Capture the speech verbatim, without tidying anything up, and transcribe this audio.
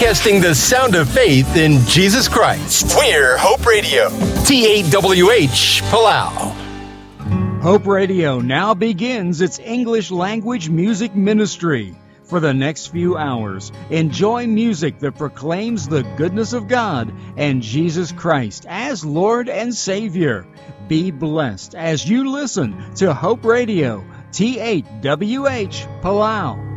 broadcasting the sound of faith in Jesus Christ. We're Hope Radio, T eight W H, Palau. Hope Radio now begins its English language music ministry. For the next few hours, enjoy music that proclaims the goodness of God and Jesus Christ as Lord and Savior. Be blessed as you listen to Hope Radio, T eight W H, Palau.